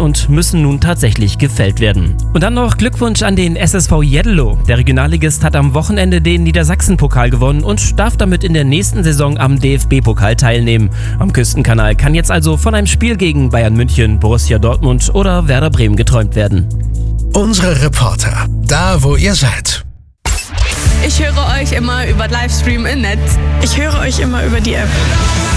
und müssen nun tatsächlich gefällt werden. Und dann noch Glückwunsch an den SSV Jeddelo. Der Regionalligist hat am Wochenende den Niedersachsen-Pokal gewonnen und darf damit in der nächsten Saison am DFB-Pokal teilnehmen. Am Küstenkanal kann jetzt also von einem Spiel gegen Bayern München, Borussia Dortmund oder Werder Bremen geträumt werden. Unsere Reporter, da wo ihr seid. Ich höre euch immer über Livestream im Netz. Ich höre euch immer über die App.